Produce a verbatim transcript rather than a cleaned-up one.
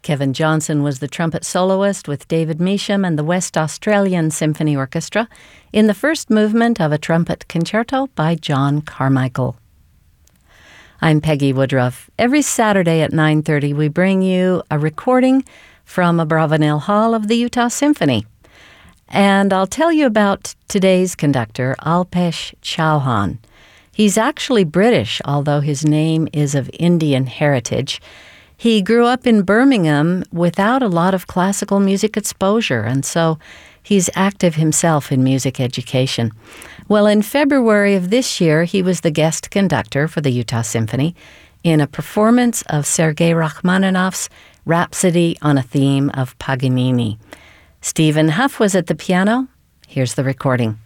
Kevin Johnson was the trumpet soloist with David Measham and the West Australian Symphony Orchestra in the first movement of a trumpet concerto by John Carmichael. I'm Peggy Woodruff. Every Saturday at nine thirty, we bring you a recording from Abravanel Hall of the Utah Symphony. And I'll tell you about today's conductor, Alpesh Chauhan. He's actually British, although his name is of Indian heritage. He grew up in Birmingham without a lot of classical music exposure, and so he's active himself in music education. Well, in February of this year, he was the guest conductor for the Utah Symphony in a performance of Sergei Rachmaninoff's Rhapsody on a Theme of Paganini. Stephen Huff was at the piano. Here's the recording.